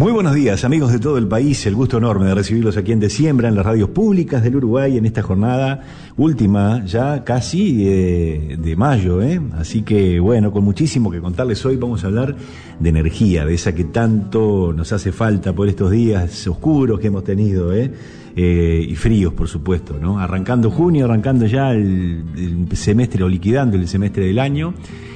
Muy buenos días, amigos de todo el país. El gusto enorme de recibirlos aquí en De Siembra, en las radios públicas del Uruguay, en esta jornada última, ya casi de mayo, Así que, bueno, con muchísimo que contarles hoy, vamos a hablar de energía, de esa que tanto nos hace falta por estos días oscuros que hemos tenido, y fríos, por supuesto, ¿no? Arrancando junio, arrancando ya el semestre, o liquidando el semestre del año.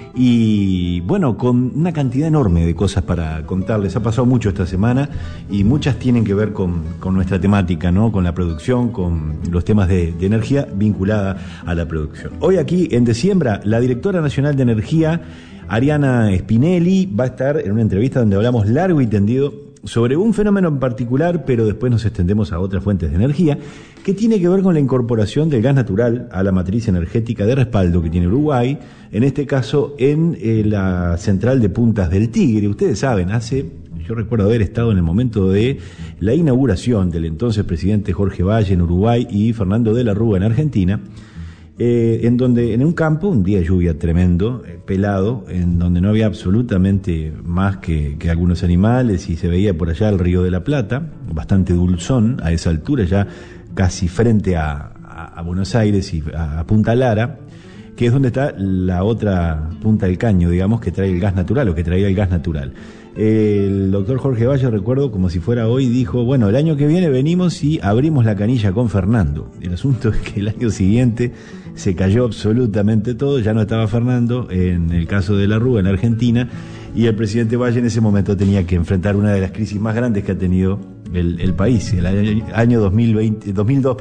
Y bueno, con una cantidad enorme de cosas para contarles. Ha pasado mucho esta semana y muchas tienen que ver con nuestra temática, ¿no? Con la producción, con los temas de energía vinculada a la producción. Hoy aquí en De Siembra, la directora nacional de energía, Ariana Spinelli, va a estar en una entrevista donde hablamos largo y tendido sobre un fenómeno en particular, pero después nos extendemos a otras fuentes de energía, que tiene que ver con la incorporación del gas natural a la matriz energética de respaldo que tiene Uruguay, en este caso en la central de Puntas del Tigre. Ustedes saben, yo recuerdo haber estado en el momento de la inauguración del entonces presidente Jorge Valle en Uruguay y Fernando de la Rúa en Argentina, en donde en un campo, un día de lluvia tremendo, pelado, en donde no había absolutamente más que algunos animales, y se veía por allá el Río de la Plata, bastante dulzón a esa altura, ya casi frente a Buenos Aires y a Punta Lara, que es donde está la otra punta del caño, digamos, que trae el gas natural, o que traía el gas natural. El doctor Jorge Valle, recuerdo como si fuera hoy, dijo, bueno, el año que viene venimos y abrimos la canilla con Fernando. El asunto es que el año siguiente se cayó absolutamente todo, ya no estaba Fernando, en el caso de la Rúa en Argentina, y el presidente Valle en ese momento tenía que enfrentar una de las crisis más grandes que ha tenido el país, el año 2002,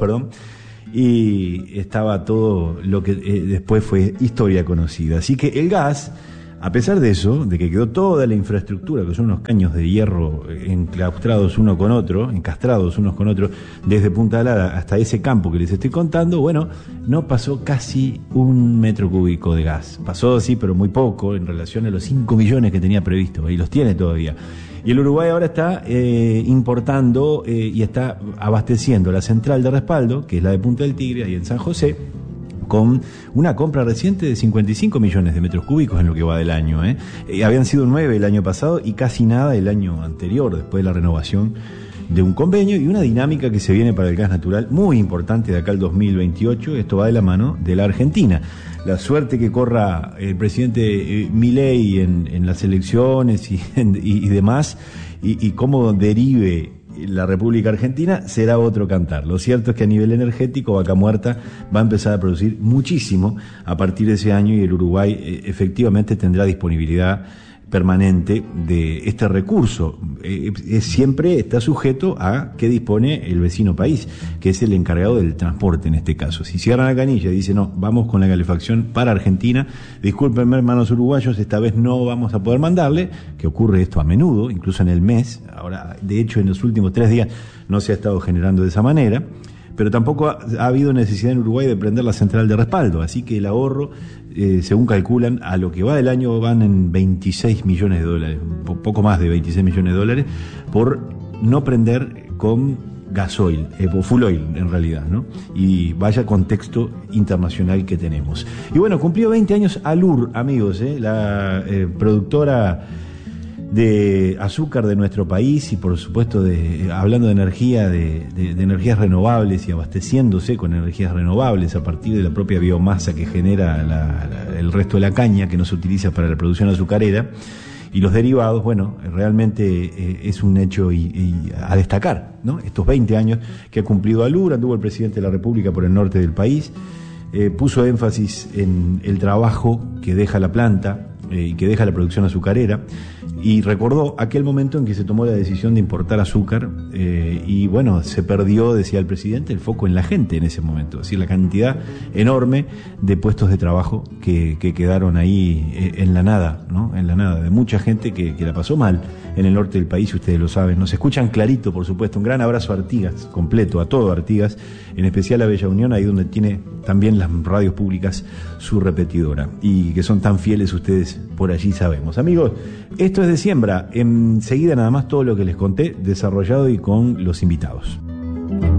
y estaba todo lo que después fue historia conocida. Así que el gas, a pesar de eso, de que quedó toda la infraestructura, que son unos caños de hierro encastrados unos con otros, desde Punta Lara hasta ese campo que les estoy contando, bueno, no pasó casi 1 metro cúbico de gas. Pasó sí, pero muy poco en relación a los 5 millones que tenía previsto, y los tiene todavía. Y el Uruguay ahora está importando y está abasteciendo la central de respaldo, que es la de Punta del Tigre, ahí en San José, con una compra reciente de 55 millones de metros cúbicos en lo que va del año. Habían sido 9 el año pasado y casi nada el año anterior, después de la renovación de un convenio, y una dinámica que se viene para el gas natural muy importante de acá al 2028. Esto va de la mano de la Argentina. La suerte que corra el presidente Milei en las elecciones y demás, y cómo derive la República Argentina, será otro cantar. Lo cierto es que a nivel energético, Vaca Muerta va a empezar a producir muchísimo a partir de ese año, y el Uruguay efectivamente tendrá disponibilidad permanente de este recurso. Siempre está sujeto a que dispone el vecino país, que es el encargado del transporte en este caso. Si cierran la canilla y dicen, no, vamos con la calefacción para Argentina, discúlpenme, hermanos uruguayos, esta vez no vamos a poder mandarle, que ocurre esto a menudo, incluso en el mes. Ahora, de hecho, en los últimos 3 días no se ha estado generando de esa manera, pero tampoco ha habido necesidad en Uruguay de prender la central de respaldo, así que el ahorro, según calculan, a lo que va del año van en 26 millones de dólares, poco más de 26 millones de dólares, por no prender con gasoil, o full oil en realidad, ¿no? Y vaya contexto internacional que tenemos. Y bueno, cumplió 20 años Alur, amigos, la productora de azúcar de nuestro país, y por supuesto hablando de energía, de energías renovables, y abasteciéndose con energías renovables a partir de la propia biomasa que genera el resto de la caña que no se utiliza para la producción azucarera, y los derivados. Bueno, realmente es un hecho y a destacar, ¿no? Estos 20 años que ha cumplido Alur. Anduvo el presidente de la República por el norte del país, puso énfasis en el trabajo que deja la planta y que deja la producción azucarera, y recordó aquel momento en que se tomó la decisión de importar azúcar, y bueno, se perdió, decía el presidente, el foco en la gente en ese momento, es decir, la cantidad enorme de puestos de trabajo que quedaron ahí en la nada, ¿no? En la nada, de mucha gente que la pasó mal en el norte del país, ustedes lo saben. Nos escuchan clarito, por supuesto. Un gran abrazo a Artigas, completo, a todo Artigas, en especial a Bella Unión, ahí donde tiene también las radios públicas su repetidora, y que son tan fieles ustedes por allí, sabemos. Amigos, esto es De Siembra. Enseguida nada más todo lo que les conté, desarrollado y con los invitados.